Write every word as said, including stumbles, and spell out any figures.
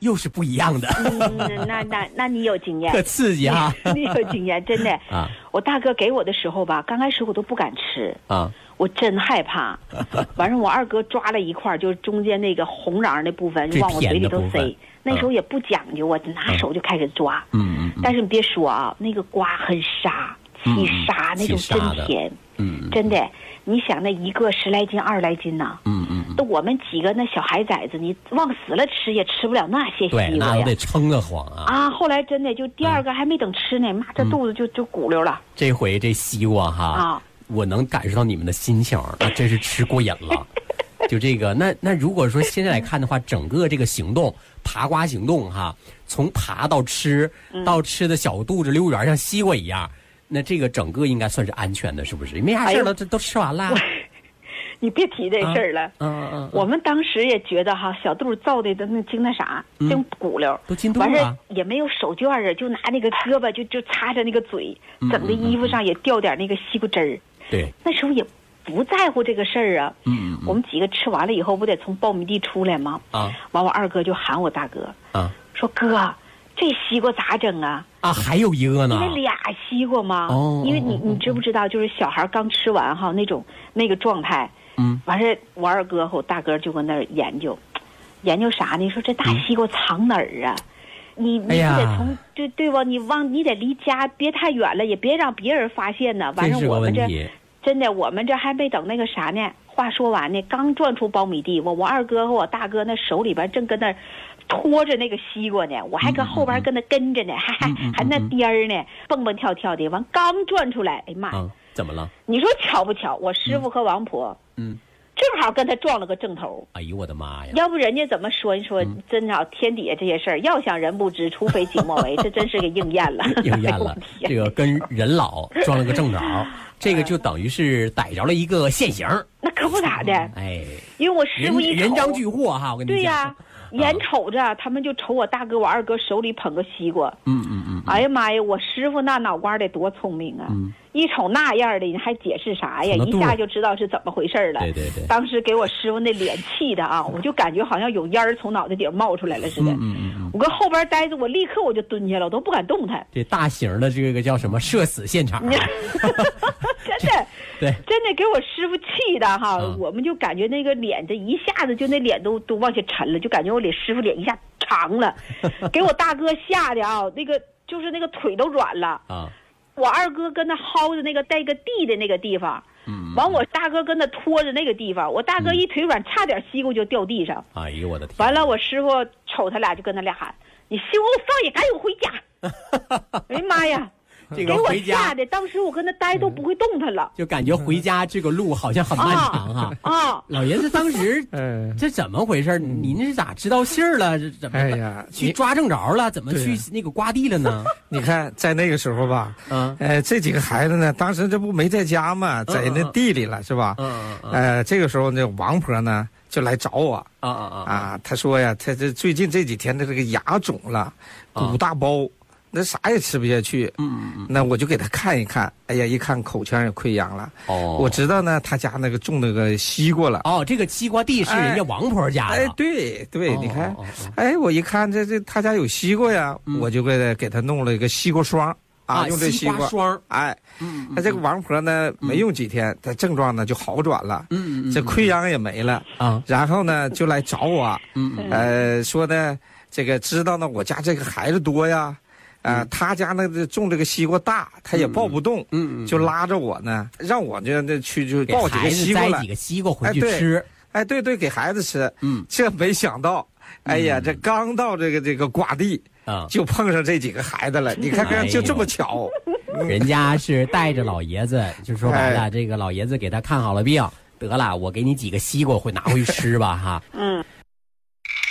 又是不一样的。 嗯，那那那你有经验， 特刺激啊！ 你有经验，真的啊！ 我大哥给我的时候吧，刚开始我都不敢吃啊， 我真害怕。完事我二哥抓了一块，就是中间那个红瓤的部分，就往我嘴里头塞。那时候也不讲究，我拿手就开始抓。 嗯嗯。 但是你别说啊，那个瓜很沙，起沙那种真甜。 嗯， 真的。你想那一个十来斤、二十来斤呐， 嗯嗯， 那我们几个那小孩崽子，你往死了吃也吃不了那些西瓜呀， 对，那都得撑得慌啊！ 啊，后来真的就第二个还没等吃呢，妈这肚子就就鼓溜了。 这回这西瓜哈啊， 我能感受到你们的心情，那真是吃过瘾了。就这个，那那如果说现在来看的话，整个这个行动，爬瓜行动哈，从爬到吃，到吃的小肚子溜圆像西瓜一样。那这个整个应该算是安全的，是不是？没啥事了，这、哎、都吃完了。 你别提这事儿了。 嗯嗯、啊啊啊、 我们当时也觉得哈，小肚造的都那精那啥，真、嗯、鼓溜， 都进肚了。 完事也没有手绢啊，就拿那个胳膊就就擦着那个嘴，整个衣服上也掉点那个西瓜汁儿。 对、嗯， 那时候也不在乎这个事儿啊。 嗯, 嗯我们几个吃完了以后，不得从苞米地出来吗？ 啊， 完我二哥就喊我大哥啊， 说哥。这西瓜咋整啊？ 啊，还有一个呢？ 因为俩西瓜嘛。 哦。 因为你你知不知道，就是小孩刚吃完哈那种那个状态。 嗯。 完事，我二哥和我大哥就搁那儿研究，研究啥呢？说这大西瓜藏哪儿啊？嗯、你你得从、哎、对对吧？你往你得离家别太远了，也别让别人发现呢。完事我们这真的我们这还没等那个啥呢。话说完呢，刚转出苞米地，我我二哥和我大哥那手里边正跟那拖着那个西瓜呢，我还搁后边跟那跟着呢，还还还那颠儿呢，蹦蹦跳跳的。完刚转出来，哎妈呀、 嗯，怎么了？ 你说巧不巧？我师傅和王婆， 嗯， 正好跟他撞了个正头。 哎呦我的妈呀！ 要不人家怎么说一说？ 嗯、 真好，天底下这些事儿，要想人不知，除非己莫为，这真是个应验了。 应验了，这个跟人老撞了个正着。这个就等于是逮着了一个现行， 那可不咋的， 哎， 因为我师傅一人赃俱获哈，我跟你讲。 对呀、啊，眼瞅着他们就瞅我大哥、我二哥手里捧个西瓜， 嗯嗯嗯， 哎呀妈呀，我师傅那脑瓜得多聪明啊！ 嗯， 一瞅那样的，你还解释啥呀？一下就知道是怎么回事了。 对对对， 当时给我师傅那脸气的啊，我就感觉好像有烟儿从脑袋顶冒出来了似的。 嗯嗯嗯， 我搁后边待着，我立刻我就蹲下了，我都不敢动弹。 这大型的这个叫什么社死现场？ 真的。 对， 真的给我师傅气的哈、嗯，我们就感觉那个脸这一下子就那脸都都往下沉了，就感觉我脸师傅脸一下长了，给我大哥吓的啊，那个就是那个腿都软了啊。 我二哥跟那薅着那个带个地的那个地方， 嗯， 完我大哥跟那拖着那个地方，我大哥一腿软，差点西瓜就掉地上。 哎呦我的天！ 完了，我师傅瞅他俩就跟他俩喊：“你西瓜给我放下，赶紧回家！”哎呀妈呀！ 这个回家给我吓的，当时我跟他待都不会动弹了， 就感觉回家这个路好像很漫长哈。 啊，啊老爷子当时这怎么回事？你那是咋知道信儿了？怎么？ 哎呀， 去抓正着了？怎么去那个刮地了呢？ 你看，在那个时候吧， 嗯， 呃，这几个孩子呢，当时这不没在家嘛，在那地里了，是吧？ 嗯嗯。 呃，这个时候呢，王婆呢就来找我。 啊啊啊！ 啊，他说呀，他这最近这几天的这个牙肿了，鼓大包。那啥也吃不下去， 嗯嗯， 那我就给他看一看，哎呀，一看口腔也溃疡了。 哦， 我知道呢，他家那个种那个西瓜了。 哦，这个西瓜地是人家王婆家的。 哎，对对， 哦、 你看， 哦哦哦、 哎，我一看这这他家有西瓜呀， 嗯、 我就给他给他弄了一个西瓜霜啊， 啊用这西瓜霜。 哎， 嗯， 他这个王婆呢，没用几天，他症状呢就好转了， 嗯嗯， 这溃疡也没了啊， 然后呢就来找我， 嗯呃，说呢这个知道呢我家这个孩子多呀。啊、呃，他家那个种这个西瓜大，他也抱不动， 嗯，嗯就拉着我呢，让我就那去就抱几个西瓜来， 摘几个西瓜回去吃。 哎，对对，给孩子吃。 嗯， 这没想到，哎呀，嗯、这刚到这个这个瓜地啊、嗯， 就碰上这几个孩子了。你看看，就这么巧， 哎、人家是带着老爷子，就说白了，哎、这个老爷子给他看好了病，得了，我给你几个西瓜，会拿回去吃吧，哈。 嗯。